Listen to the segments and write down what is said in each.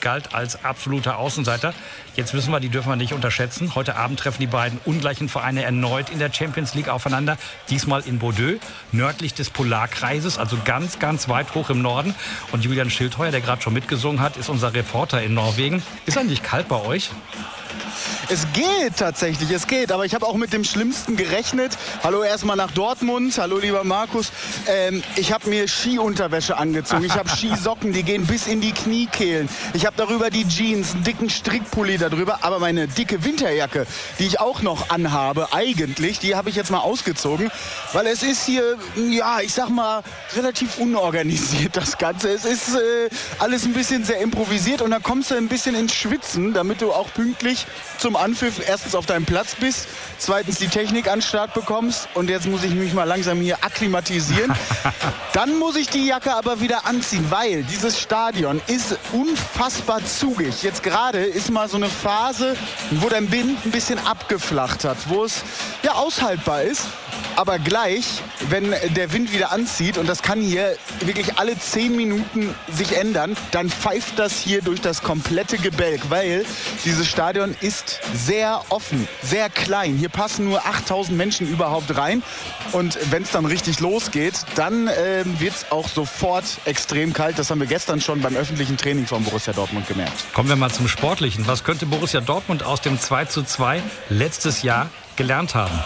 galt als absoluter Außenseiter. Jetzt wissen wir, die dürfen wir nicht unterschätzen. Heute Abend treffen die beiden ungleichen Vereine erneut in der Champions League aufeinander. Diesmal in Bodø, nördlich des Polarkreises, also ganz, ganz weit hoch im Norden. Und Julian Schildheuer, der gerade schon mitgesungen hat, ist unser Reporter in Norwegen. Ist eigentlich kalt bei euch? Es geht tatsächlich, es geht. Aber ich habe auch mit dem Schlimmsten gerechnet. Hallo erstmal nach Dortmund. Hallo lieber Markus. Ich habe mir Skiunterwäsche angezogen. Ich habe Skisocken, die gehen bis in die Kniekehlen. Ich habe darüber die Jeans, einen dicken Strickpulli darüber. Aber meine dicke Winterjacke, die ich auch noch anhabe, eigentlich, die habe ich jetzt mal ausgezogen. Weil es ist hier, ja, ich sag mal, relativ unorganisiert das Ganze. Es ist alles ein bisschen sehr improvisiert. Und da kommst du ein bisschen ins Schwitzen, damit du auch pünktlich zum Anpfiff erstens auf deinem Platz bist, zweitens die Technik an den Start bekommst und jetzt muss ich mich mal langsam hier akklimatisieren. Dann muss ich die Jacke aber wieder anziehen, weil dieses Stadion ist unfassbar zugig. Jetzt gerade ist mal so eine Phase, wo der Wind ein bisschen abgeflacht hat, wo es ja aushaltbar ist. Aber gleich, wenn der Wind wieder anzieht, und das kann hier wirklich alle 10 Minuten sich ändern, dann pfeift das hier durch das komplette Gebälk, weil dieses Stadion ist sehr offen, sehr klein. Hier passen nur 8000 Menschen überhaupt rein. Und wenn es dann richtig losgeht, dann wird es auch sofort extrem kalt. Das haben wir gestern schon beim öffentlichen Training von Borussia Dortmund gemerkt. Kommen wir mal zum Sportlichen. Was könnte Borussia Dortmund aus dem 2:2 letztes Jahr gelernt haben?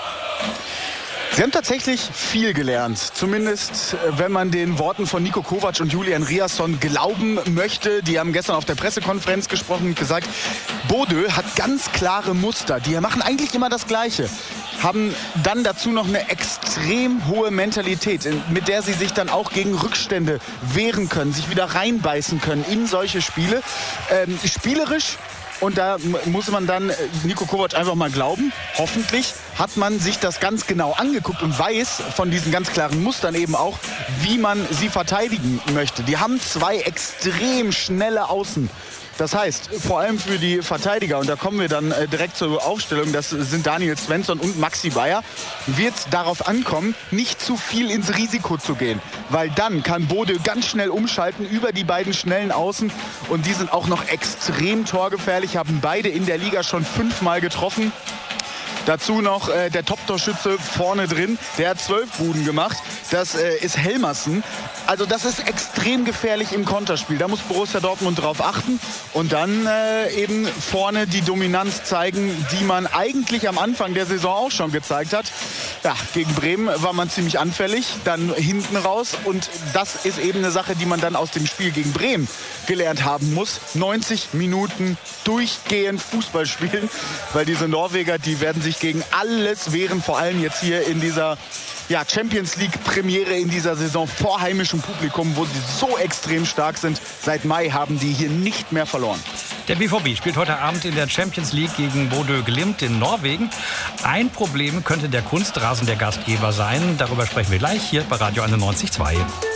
Sie haben tatsächlich viel gelernt, zumindest wenn man den Worten von Niko Kovac und Julian Riasson glauben möchte. Die haben gestern auf der Pressekonferenz gesprochen und gesagt, Bodø hat ganz klare Muster, die machen eigentlich immer das Gleiche. Haben dann dazu noch eine extrem hohe Mentalität, mit der sie sich dann auch gegen Rückstände wehren können, sich wieder reinbeißen können in solche Spiele. Spielerisch. Und da muss man dann Niko Kovac einfach mal glauben. Hoffentlich hat man sich das ganz genau angeguckt und weiß von diesen ganz klaren Mustern eben auch, wie man sie verteidigen möchte. Die haben 2 extrem schnelle Außen. Das heißt, vor allem für die Verteidiger, und da kommen wir dann direkt zur Aufstellung, das sind Daniel Svensson und Maxi Bayer, wird es darauf ankommen, nicht zu viel ins Risiko zu gehen. Weil dann kann Bodø ganz schnell umschalten über die beiden schnellen Außen. Und die sind auch noch extrem torgefährlich, haben beide in der Liga schon 5-mal getroffen. Dazu noch der Top-Torschütze vorne drin, der hat 12 Buden gemacht. Das ist Helmersen. Also das ist extrem gefährlich im Konterspiel. Da muss Borussia Dortmund drauf achten und dann eben vorne die Dominanz zeigen, die man eigentlich am Anfang der Saison auch schon gezeigt hat. Ja, gegen Bremen war man ziemlich anfällig, dann hinten raus. Und das ist eben eine Sache, die man dann aus dem Spiel gegen Bremen gelernt haben muss. 90 Minuten durchgehend Fußball spielen, weil diese Norweger, die werden sich gegen alles wehren, vor allem jetzt hier in dieser Champions League Premiere in dieser Saison vor heimischem Publikum, wo sie so extrem stark sind. Seit Mai haben die hier nicht mehr verloren. Der BVB spielt heute Abend in der Champions League gegen Bodø Glimt in Norwegen. Ein Problem könnte der Kunstrasen der Gastgeber sein. Darüber sprechen wir gleich hier bei Radio 91.2.